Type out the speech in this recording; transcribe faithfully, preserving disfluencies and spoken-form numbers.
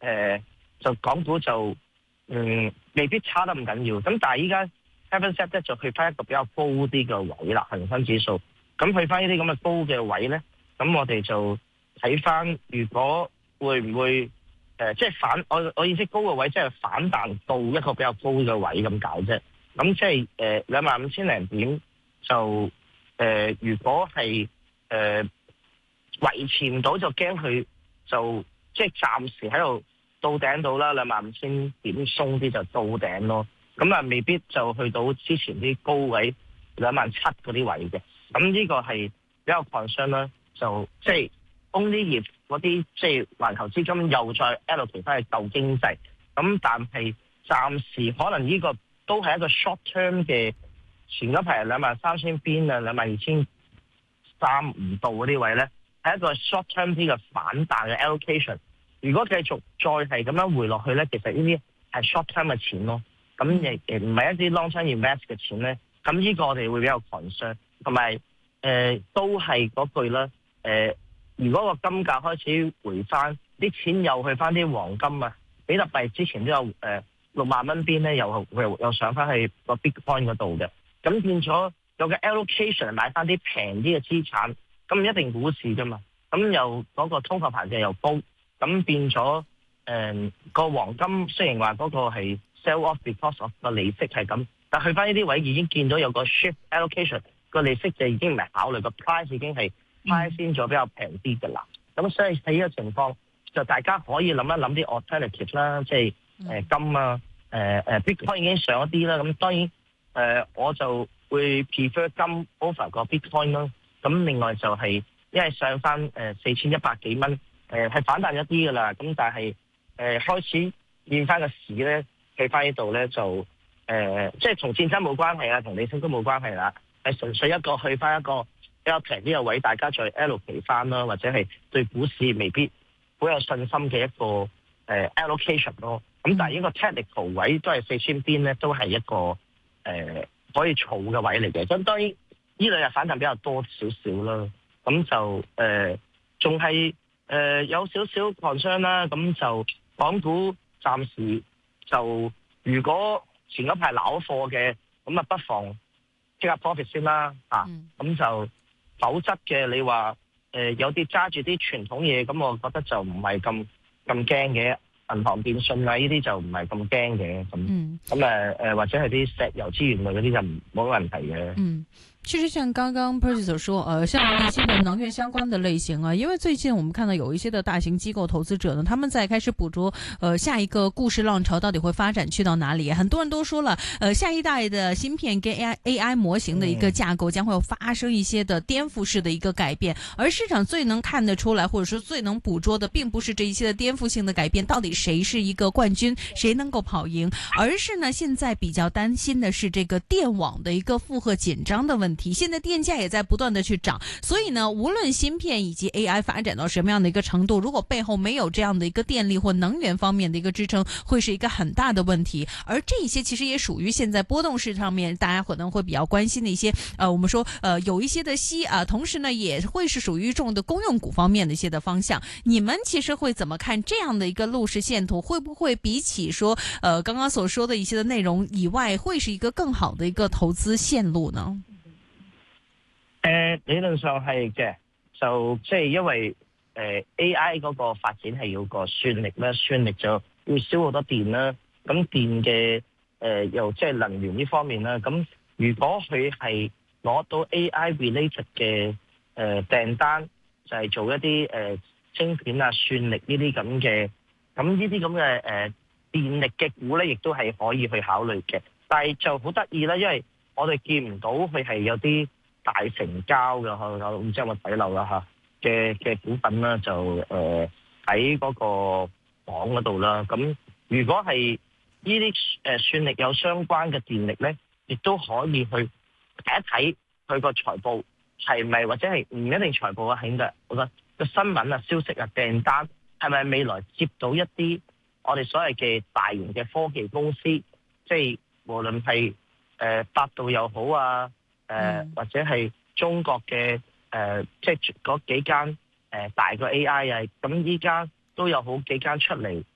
呃、就港股就嗯未必差得咁緊要。咁但係依家 Heaven Set 咧就去翻一個比較高啲嘅位啦，恒生指數。咁去翻呢啲咁嘅高嘅位咧，咁我哋就睇翻，如果會唔會誒、呃、即係反我我意思高嘅位，即係反彈到一個比較高嘅位咁解啫。咁即係誒兩萬五千零點就誒、呃，如果係誒、呃、維持唔到，就驚佢就即係暫時喺度到頂到啦，兩萬五千點鬆啲就到頂咯。咁啊，未必就去到之前啲高位兩萬七嗰啲位嘅。咁呢個係比較 concern 啦，就即係 only if 嗰啲即係環球資金又再 allocate 翻去救經濟。咁但係暫時可能呢個都係一個 short term 嘅，前嗰排兩萬三千邊啊，兩萬二千三唔到嗰啲位咧，係一個 short term 啲嘅反彈嘅 allocation。如果繼續再係咁樣回落去咧，其實呢啲係 short term 嘅錢咯。咁亦亦唔係一啲 long term invest 嘅錢咧。咁呢個我哋會比較 concern。同埋誒都係嗰句啦，誒、呃、如果個金價開始回翻，啲錢又去翻啲黃金啊，比特幣之前都有誒、呃、六萬蚊邊咧，又又又上翻去個 Bitcoin 嗰度嘅，咁變咗有個 allocation 買翻啲平啲嘅資產，咁唔一定股市噶嘛，咁又嗰個通貨膨脹又高，咁變咗誒個黃金雖然話嗰個係 sell off because of 個利息係咁，但去翻呢啲位已經見到有個 shift allocation。個利息就已經唔係考慮，個 price 已經係 price 先咗比較平啲嘅啦。咁所以喺呢個情況，就大家可以諗一諗啲 alternative 啦，即係誒金啊，誒誒 Bitcoin 已經上一啲啦。咁當然誒、呃、我就會 prefer 金 over 個 Bitcoin 咯。咁另外就係因為上翻誒四千一百幾蚊，誒、呃、係反彈一啲嘅啦。咁但係誒、呃、開始見翻個市咧，企翻呢度咧就誒、呃、即係同戰爭冇關係啊，同利息都冇關係啦。係純粹一個去翻一個比較平啲嘅位，大家再 allocate 翻啦，或者係對股市未必好有信心嘅一個誒、呃、allocation 咯。咁但係呢個 technical 位都係四千邊咧，都係一個誒、呃、可以儲嘅位嚟嘅。咁當然呢兩日反彈比較多少少啦，咁就誒仲係誒有少少 concern 啦。咁就港股暫時就如果前嗰排撈貨嘅，咁啊不妨即刻 profit 先啦，啊，咁、嗯、就否則嘅你話誒、呃、有啲揸住啲傳統嘢，咁我覺得就唔係咁咁驚嘅，銀行電信啊呢啲就唔係咁驚嘅，咁咁誒誒或者係啲石油資源類嗰啲就唔冇問題嘅。 嗯。其實像剛剛 Percy 所說，呃，像一些的能源相關的類型啊，因為最近我們看到有一些的大型機構投資者呢，他們在開始捕捉，呃，下一個故事浪潮到底會發展去到哪裡？很多人都說了，呃，下一代的芯片跟 A I A I 模型的一個架構將會有發生一些的顛覆式的一個改變，而市場最能看得出來，或者說最能捕捉的，並不是這一些的顛覆性的改變，到底誰是一個冠軍，誰能夠跑贏，而是呢，現在比較擔心的是這個電網的一個負荷緊張的問題。現在電價也在不斷的去漲，所以呢，無論芯片以及 A I 發展到什麼樣的一個程度，如果背後沒有這樣的一個電力或能源方面的一個支撐，會是一個很大的問題。而這一些其實也屬於現在波動市上面大家可能會比較關心的一些，呃，我們說，呃，有一些的息啊，同時呢，也會是屬於一眾的公用股方面的一些的方向。你們其實會怎麼看這樣的一個路勢線圖？會不會比起說，呃，剛剛所說的一些的內容以外，會是一個更好的一個投資線路呢？ 誒、呃、理論上係嘅，就即係因為誒、呃、A I 嗰個發展係要個算力啦，算力就會燒好多電啦。咁電嘅誒、呃、又即係能源呢方面啦。咁如果佢係攞到 A I related 嘅誒、呃、訂單，就係、是、做一啲誒、呃、晶片啊、算力呢啲咁嘅，咁呢啲咁嘅誒電力嘅股咧，亦都係可以去考慮嘅。但係就好得意啦，因為我哋見唔到佢係有啲大成交嘅，我唔知有冇睇漏啦嚇嘅嘅股份啦，就誒喺嗰個榜嗰度啦。咁如果係呢啲誒算力有相關嘅電力咧，亦都可以去睇一睇佢個財報係咪，或者係唔一定財報啊，係嘅。我覺得個新聞啊、消息啊、訂單係咪未來接到一啲我哋所謂嘅大型嘅科技公司，即係無論係誒百度又好啊。誒、呃、或者係中國嘅誒、呃，即係嗰幾間誒、呃、大個 A I 啊，咁依家都有好幾間出嚟